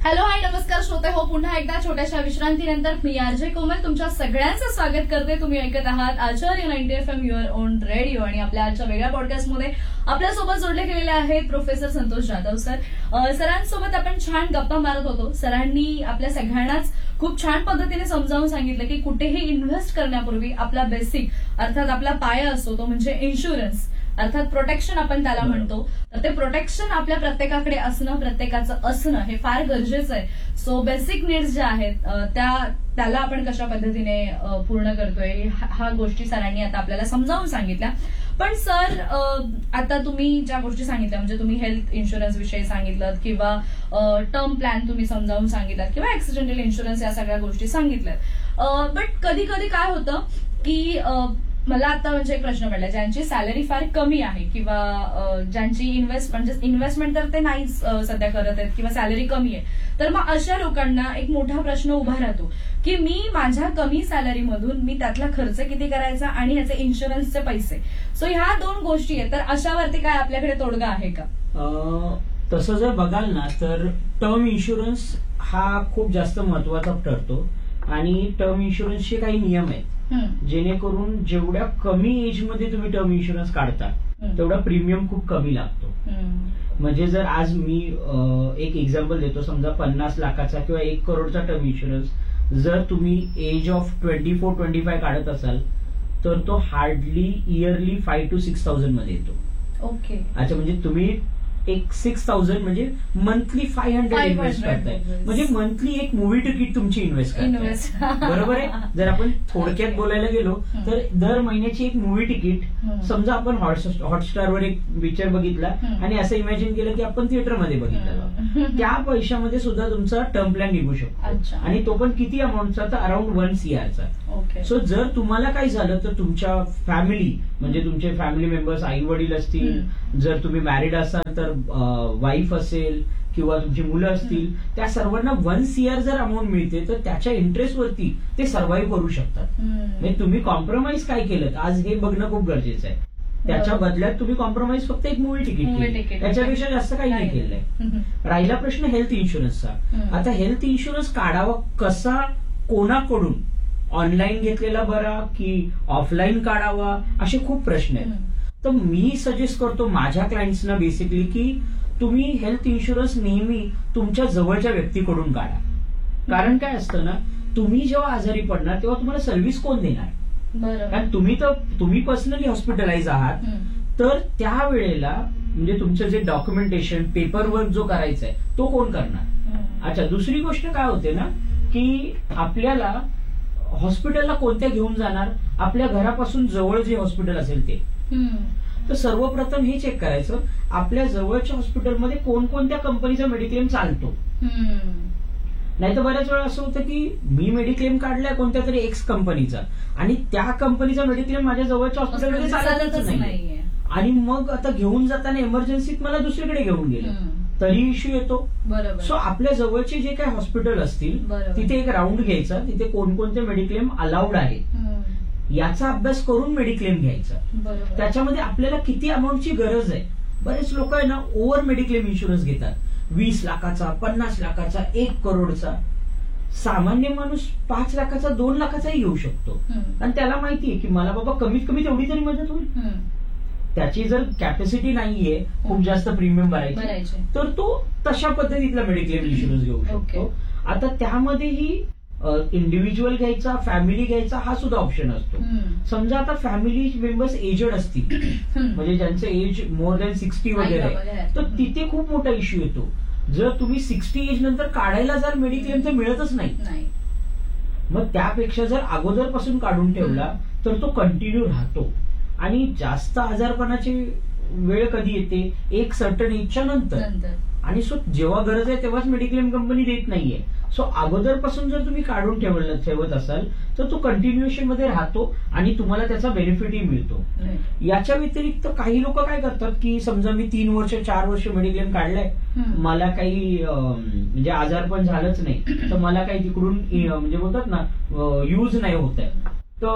Hello hi नमस्कार श्रोते हो, पुन्हा एकदा छोट्याशा विश्रांतीनंतर मी आरजे कोमल तुमच्या सगळ्यांचं स्वागत करते. तुम्ही ऐकत आहात आचार्य 90 FM युअर ओन रेडिओ आणि आपल्या आजच्या वेगळ्या पॉडकास्टमध्ये आपल्यासोबत जोडले गेलेले आहेत प्रोफेसर संतोष जाधव सर. सरांसोबत आपण छान गप्पा मारत होतो. सरांनी आपल्या सगळ्यांनाच खूप छान पद्धतीने समजावून सांगितलं की कुठेही इन्व्हेस्ट करण्यापूर्वी आपला बेसिक अर्थात आपला पाया असतो तो म्हणजे इन्शुरन्स अर्थात प्रोटेक्शन आपण त्याला म्हणतो. तर ते प्रोटेक्शन आपल्या प्रत्येकाकडे असणं प्रत्येकाचं असणं हे फार गरजेचं आहे. सो बेसिक नीड्स ज्या आहेत त्याला आपण कशा पद्धतीने पूर्ण करतोय हा गोष्टी सरांनी आता आपल्याला समजावून सांगितल्या. पण सर आता तुम्ही ज्या गोष्टी सांगितल्या म्हणजे तुम्ही हेल्थ इन्शुरन्स विषयी सांगितलं किंवा टर्म प्लॅन तुम्ही समजावून सांगितलात किंवा ऍक्सिडेंटल इन्शुरन्स या सगळ्या गोष्टी सांगितल्यात. बट कधी कधी काय होतं की मला आता म्हणजे एक प्रश्न पडला ज्यांची सॅलरी फार कमी आहे किंवा ज्यांची इन्व्हेस्टमेंट तर ते नाहीच सध्या करत आहेत किंवा सॅलरी कमी आहे, तर मग अशा लोकांना एक मोठा प्रश्न उभा राहतो की मी माझ्या कमी सॅलरीमधून मी त्यातला खर्च किती करायचा आणि ह्याचे इन्शुरन्सचे पैसे. सो ह्या दोन गोष्टी आहेत, तर अशावरती काय आपल्याकडे तोडगा आहे का? तसं जर बघाल ना तर टर्म इन्शुरन्स हा खूप जास्त महत्वाचा ठरतो आणि टर्म इन्शुरन्सचे काही नियम आहेत जेणेकरून जेवढ्या कमी एज मध्ये तुम्ही टर्म इन्शुरन्स काढता तेवढा प्रीमियम खूप कमी लागतो. म्हणजे जर आज मी एक एक्झाम्पल देतो, समजा 50 लाखाचा किंवा 1 करोडचा टर्म इन्शुरन्स जर तुम्ही एज ऑफ 24-25 काढत असाल तर तो हार्डली इयरली 5,000 to 6,000 मध्ये येतो. ओके. अच्छा, म्हणजे तुम्ही एक 6,000 म्हणजे मंथली 500 इन्व्हेस्ट करताय, म्हणजे मंथली एक मूवी तिकीट तुमची इन्व्हेस्ट करताय. बरोबर आहे. जर आपण थोडक्यात बोलायला गेलो तर दर महिन्याची एक मूवी तिकीट, समजा आपण हॉटस्टारवर एक पिक्चर बघितला आणि असं इमॅजिन केलं की आपण थिएटरमध्ये बघितलं, त्या पैशामध्ये सुद्धा तुमचा टर्म प्लॅन निघू शकतो आणि तो पण किती अमाऊंटचा, तर अराउंड 1 CR. सो जर तुम्हाला काही झालं तर तुमच्या फॅमिली म्हणजे तुमचे फॅमिली मेंबर्स आई वडील असतील, जर तुम्ही मॅरिड असाल तर वाईफ असेल किंवा तुमची मुलं असतील, त्या सर्वांना 1 CR जर अमाऊंट मिळते तर त्याच्या इंटरेस्टवरती ते सर्व्हाइव्ह करू शकतात. म्हणजे तुम्ही कॉम्प्रोमाइज काय केलं आज हे बघणं खूप गरजेचं आहे. त्याच्या बदल्यात तुम्ही कॉम्प्रोमाइज फक्त एक मूवी तिकीट, त्याच्यापेक्षा जास्त काही नाही केलंय. राहिला प्रश्न हेल्थ इन्शुरन्सचा. आता हेल्थ इन्शुरन्स काढावा कसा, कोणाकडून, ऑनलाईन घेतलेला बरा की ऑफलाईन काढावा, असे खूप प्रश्न आहेत. तर मी सजेस्ट करतो माझ्या क्लायंट्सना बेसिकली की तुम्ही हेल्थ इन्शुरन्स नेहमी तुमच्या जवळच्या व्यक्तीकडून काढा. कारण काय असतं ना, तुम्ही जेव्हा आजारी पडणार तेव्हा तुम्हाला सर्व्हिस कोण देणार? कारण तुम्ही पर्सनली हॉस्पिटलाइज आहात, तर त्या वेळेला म्हणजे तुमचं जे डॉक्युमेंटेशन पेपर वर्क जो करायचा आहे तो कोण करणार? अच्छा, दुसरी गोष्ट काय होते ना की आपल्याला हॉस्पिटलला कोणत्या घेऊन जाणार, आपल्या घरापासून जवळ जे हॉस्पिटल असेल ते. तर सर्वप्रथम हे चेक करायचं आपल्या जवळच्या हॉस्पिटलमध्ये कोणकोणत्या कंपनीचा मेडिक्लेम चालतो. नाही तर बऱ्याच वेळा असं होतं की मी मेडिक्लेम काढलाय कोणत्या तरी एक्स कंपनीचा आणि त्या कंपनीचा मेडिक्लेम माझ्या जवळच्या हॉस्पिटलमध्ये चालतच नाही आणि मग आता घेऊन जाताना इमर्जन्सीत मला दुसरीकडे घेऊन गेलं तरी इश्यू येतो. सो आपल्या जवळचे जे काही हॉस्पिटल असतील तिथे एक राऊंड घ्यायचा, तिथे कोणकोणते मेडिक्लेम अलाउड आहेत याचा अभ्यास करून मेडिक्लेम घ्यायचा. त्याच्यामध्ये आपल्याला किती अमाऊंटची गरज आहे. बरेच लोक आहे ना ओव्हर मेडिक्लेम इन्शुरन्स घेतात, 20 लाखाचा, 50 लाखाचा, 1 करोडचा. सामान्य माणूस 5 लाखाचा, 2 लाखाचाही घेऊ शकतो आणि त्याला माहितीये की मला बाबा कमीत कमी तेवढी तरी मदत होईल. त्याची जर कॅपॅसिटी नाहीये खूप जास्त प्रीमियम भरायची तर तो तशा पद्धतीतला मेडिक्लेम इन्शुरन्स घेऊ शकतो. आता त्यामध्येही इंडिव्हिज्युअल घ्यायचा, फॅमिली घ्यायचा हा सुद्धा ऑप्शन असतो. समजा आता फॅमिली मेंबर्स एजड असतील म्हणजे ज्यांचं एज मोर दॅन 60 वगैरे, तर तिथे खूप मोठा इश्यू येतो. जर तुम्ही 60 एज नंतर काढायला जर मेडिक्लेम तर मिळतच नाही. मग त्यापेक्षा जर अगोदरपासून काढून ठेवला तर तो कंटिन्यू राहतो. आणि जास्त आजारपणाची वेळ कधी येते, एक सर्टन एजच्या नंतर, आणि सो जेव्हा गरज आहे तेव्हाच मेडिक्लेम कंपनी देत नाहीये. सो अगोदरपासून जर तुम्ही काढून ठेवत असाल तर तो कंटिन्युएशन मध्ये राहतो आणि तुम्हाला त्याचा बेनिफिटही मिळतो. याच्या व्यतिरिक्त काही लोक काय करतात की समजा मी 3 वर्ष 4 वर्ष मेडिक्लेम काढलाय, मला काही म्हणजे आजारपण झालंच नाही, तर मला काही तिकडून म्हणजे बोलतात ना यूज नाही होत आहे, तर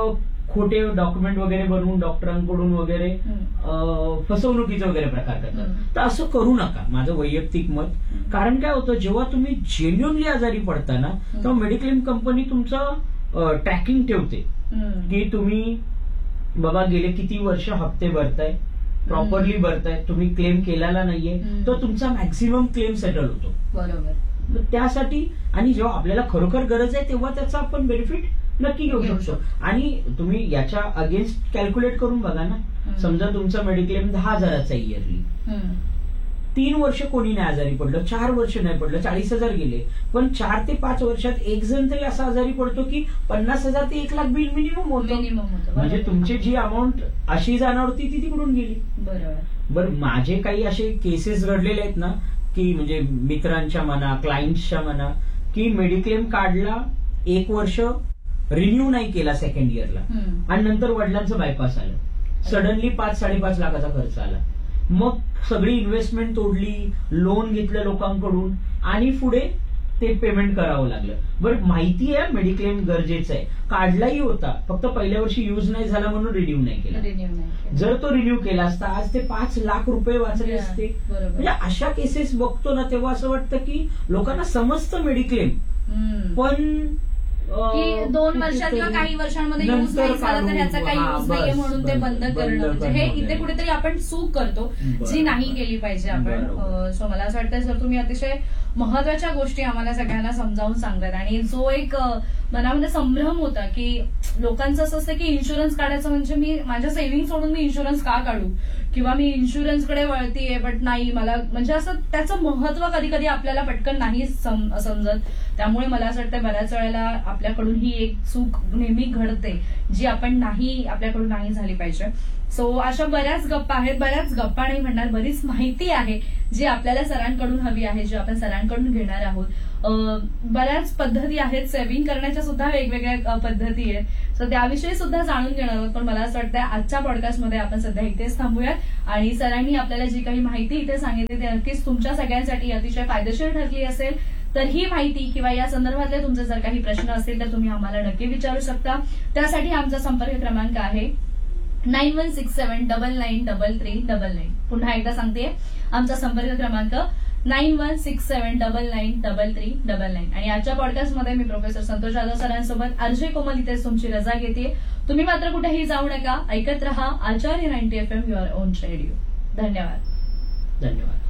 खोटे डॉक्युमेंट वगैरे बनवून डॉक्टरांकडून वगैरे फसवणुकीचे वगैरे प्रकार करतात. तर असं करू नका, माझं वैयक्तिक मत. कारण काय होतं, जेव्हा तुम्ही जेन्युअनली आजारी पडता ना, तेव्हा मेडिक्लेम कंपनी तुमचं ट्रॅकिंग ठेवते की तुम्ही बाबा गेले किती वर्ष हप्ते भरताय, प्रॉपरली भरताय, तुम्ही क्लेम केलेला नाहीये, तर तुमचा मॅक्सिमम क्लेम सेटल होतो. बरोबर. त्यासाठी आणि जेव्हा आपल्याला खरोखर गरज आहे तेव्हा त्याचा आपण बेनिफिट नक्की घेऊ शकतो. आणि तुम्ही याच्या अगेन्स्ट कॅल्क्युलेट करून बघा ना, समजा तुमचा मेडिक्लेम 10,000चा इयरली, 3 वर्ष कोणी नाही आजारी पडलं, 4 वर्ष नाही पडलं, 40,000 गेले. पण 4 ते 5 वर्षात एक जण तरी असा आजारी पडतो की 50,000 ते 1,00,000 बिल मिनिमम होतं. म्हणजे तुमची जी अमाऊंट अशी जाणार होती ती तिकडून गेली. बरं, माझे काही असे केसेस घडलेले आहेत ना, की म्हणजे मित्रांच्या म्हणा, क्लायंट्सच्या म्हणा, की मेडिक्लेम काढला, 1 वर्ष रिन्यू नाही केला सेकंड इयरला, आणि नंतर वडिलांचं बायपास आलं, सडनली 5-5.5 लाखाचा खर्च आला. मग सगळी इन्व्हेस्टमेंट तोडली, लोन घेतलं लोकांकडून, आणि पुढे ते पेमेंट करावं लागलं. बरं, माहिती आहे मेडिक्लेम गरजेचं आहे, काढलाही होता, फक्त पहिल्या वर्षी युज नाही झाला म्हणून रिन्यू नाही केला. जर तो रिन्यू केला असता आज ते 5 लाख रुपये वाचले असते. म्हणजे अशा केसेस बघतो ना, तेव्हा असं वाटतं की लोकांना समजतं मेडिक्लेम, पण की 2 वर्षात किंवा काही वर्षांमध्ये यूज नाही झाला तर ह्याचा काही यूज नाहीये म्हणून ते बंद करणं, म्हणजे हे इथे कुठेतरी आपण चूक करतो जी नाही केली पाहिजे आपण. सो मला असं वाटतं सर, तुम्ही अतिशय महत्वाच्या गोष्टी आम्हाला सगळ्यांना समजावून सांगतात. आणि जो एक मनामध्ये संभ्रम होता की लोकांचं असं असतं की इन्शुरन्स काढायचं म्हणजे मी माझ्या सेव्हिंग सोडून मी इन्शुरन्स का काढू, किंवा मी इन्शुरन्सकडे वळतीये बट नाही मला, म्हणजे असं त्याचं महत्व कधी कधी आपल्याला पटकन नाही समजत. त्यामुळे मला असं वाटतं बऱ्याच वेळेला आपल्याकडून ही एक चूक नेहमी घडते जी आपल्याकडून नाही झाली पाहिजे. सो अशा बऱ्याच गप्पा आहेत, बऱ्याच गप्पा नाही म्हणणार, बरीच माहिती आहे जी आपल्याला सरांकडून हवी आहे, जी आपण सरांकडून घेणार आहोत. बऱ्याच पद्धती आहेत, सेव्हिंग करण्याच्या सुद्धा वेगवेगळ्या पद्धती आहेत, सो त्याविषयी सुद्धा जाणून घेणार आहोत. पण मला असं वाटतं आजच्या पॉडकास्टमध्ये आपण सध्या इथेच थांबूयात. आणि सरांनी आपल्याला जी काही माहिती इथे सांगितली ती नक्कीच तुमच्या सगळ्यांसाठी अतिशय फायदेशीर ठरली असेल. तर ही माहिती किंवा या संदर्भातले तुमचे जर काही प्रश्न असतील तर तुम्ही आम्हाला नक्की विचारू शकता. त्यासाठी आमचा संपर्क क्रमांक आहे 9167993399. पुन्हा एकदा सांगते, आमचा संपर्क क्रमांक 9167993399. आणि आजच्या पॉडकास्टमध्ये मी प्रोफेसर संतोष जाधव सरांसोबत आरजे कोमल इथेच तुमची रजा घेते. तुम्ही मात्र कुठेही जाऊ नका, ऐकत रहा आचार्य 90 FM युअर ओन रेडिओ. धन्यवाद.